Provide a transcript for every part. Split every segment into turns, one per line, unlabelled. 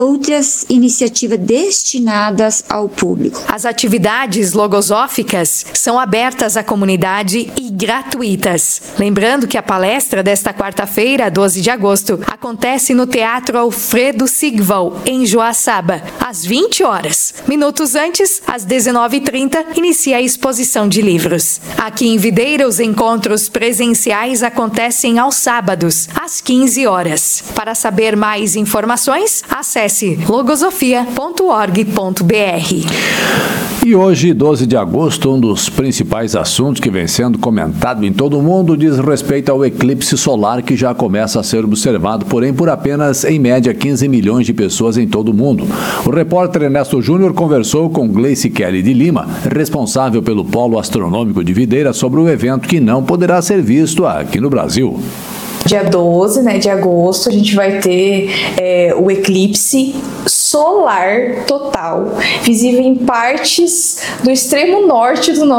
outras iniciativas destinadas ao público.
As atividades logosóficas são abertas à comunidade e gratuitas. Lembrando que a palestra desta quarta-feira, 12 de agosto, acontece no Teatro Alfredo Sigval, em Joaçaba, às 20 horas. Minutos antes, às 19h30, inicia a exposição de livros. Aqui em Videira, os encontros presenciais acontecem aos sábados, às 15 horas. Para saber mais informações, acesse logosofia.org.br.
E hoje, 12 de agosto, um dos principais assuntos que vem sendo comentado em todo o mundo diz respeito ao eclipse solar que já começa a ser observado, porém por apenas, em média, 15 milhões de pessoas em todo o mundo. O repórter Ernesto Júnior conversou com Gleice Kelly de Lima, responsável pelo Polo Astronômico de Videira, sobre o evento que não poderá ser visto aqui no Brasil.
Dia 12, de agosto, a gente vai ter o eclipse solar total, visível em partes do extremo norte do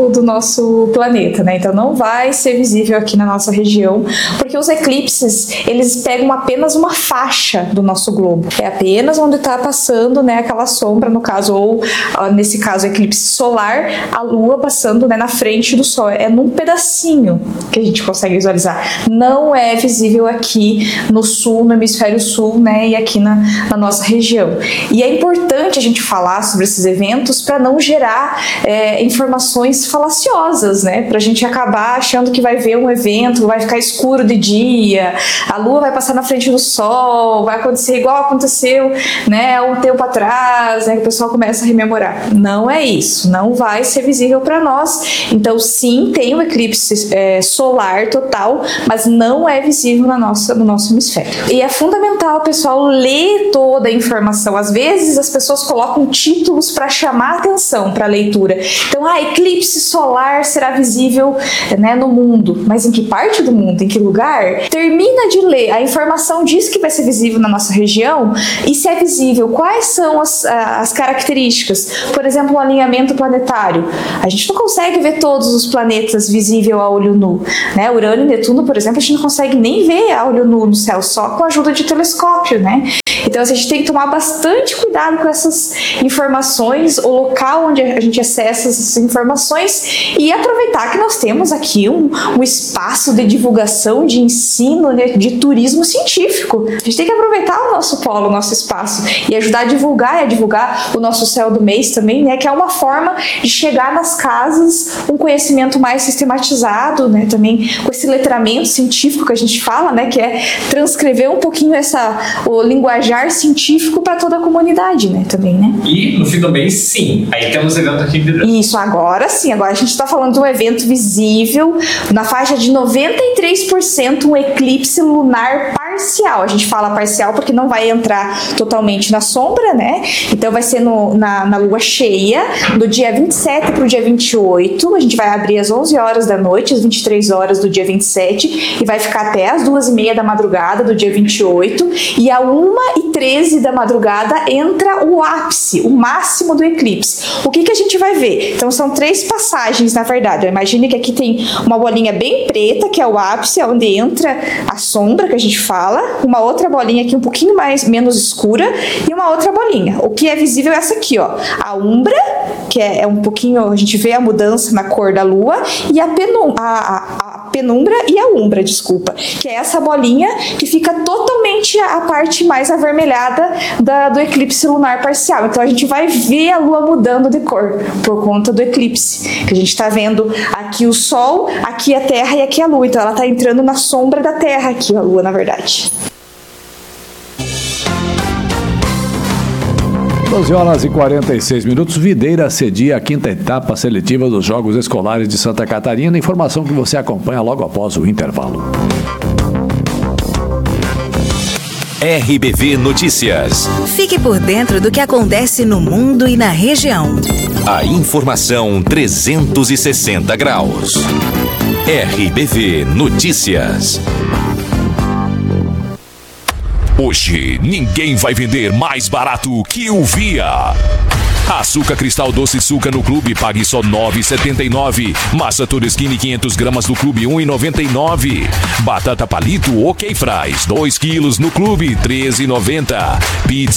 nosso planeta, né? Então não vai ser visível aqui na nossa região, porque os eclipses, eles pegam apenas uma faixa do nosso globo. É apenas onde está passando, aquela sombra, no caso, ou nesse caso, eclipse solar, a Lua passando, na frente do Sol. É num pedacinho que a gente consegue visualizar. Não é visível aqui no sul, no hemisfério sul, e aqui na nossa região. E é importante a gente falar sobre esses eventos para não gerar informações falaciosas, para a gente acabar achando que vai ver um evento, vai ficar escuro de dia, a Lua vai passar na frente do Sol, vai acontecer igual aconteceu, há um tempo atrás, que o pessoal começa a rememorar. Não é isso, não vai ser visível para nós. Então, sim, tem o eclipse solar total, mas não é visível no nosso hemisfério. E é fundamental, pessoal, ler toda a informação. Às vezes as pessoas colocam títulos para chamar atenção para a leitura. Então, eclipse solar será visível no mundo. Mas em que parte do mundo? Em que lugar? Termina de ler. A informação diz que vai ser visível na nossa região. E se é visível, quais são as características? Por exemplo, o alinhamento planetário. A gente não consegue ver todos os planetas visível a olho nu. Urano e Netuno, por exemplo, a gente não consegue nem ver a olho nu no céu, só com a ajuda de telescópio, Então, a gente tem que tomar bastante cuidado com essas informações, o local onde a gente acessa essas informações e aproveitar que nós temos aqui um espaço de divulgação, de ensino, de turismo científico. A gente tem que aproveitar o nosso polo, o nosso espaço e ajudar a divulgar o nosso céu do mês também, que é uma forma de chegar nas casas um conhecimento mais sistematizado, também com esse letramento científico que a gente fala, que é transcrever um pouquinho o linguajar científico para toda a comunidade, também,
E no fim do mês, sim, aí temos evento aqui em Videira.
Isso, agora sim, agora a gente está falando de um evento visível na faixa de 93%, um eclipse lunar parcial. A gente fala parcial porque não vai entrar totalmente na sombra, Então vai ser na lua cheia, do dia 27 para o dia 28, a gente vai abrir às 11 horas da noite, às 23 horas do dia 27, e vai ficar até às 2h30 da madrugada do dia 28, e a 1h13 da madrugada entra o ápice, o máximo do eclipse. O que a gente vai ver? Então são 3 passagens, na verdade. Imagine que aqui tem uma bolinha bem preta, que é o ápice, é onde entra a sombra que a gente fala, uma outra bolinha aqui um pouquinho menos escura, e uma outra bolinha. O que é visível é essa aqui, a umbra, que é um pouquinho, a gente vê a mudança na cor da lua, e a penumbra e a umbra, que é essa bolinha que fica totalmente a parte mais avermelhada do eclipse lunar parcial. Então a gente vai ver a lua mudando de cor por conta do eclipse, que a gente está vendo aqui o Sol, aqui a Terra e aqui a Lua. Então ela está entrando na sombra da Terra aqui, a Lua, na verdade.
12h46. Videira cedia a 5ª etapa seletiva dos Jogos Escolares de Santa Catarina. Informação que você acompanha logo após o intervalo.
RBV Notícias.
Fique por dentro do que acontece no mundo e na região.
A informação 360 graus. RBV Notícias. Hoje, ninguém vai vender mais barato que o Via. Açúcar Cristal Doce Suca no Clube, pague só R$ 9,79. Massa Toresquini 500 gramas no Clube, R$ 1,99. Batata Palito OK Fries 2 quilos no Clube, R$ 13,90. Pizza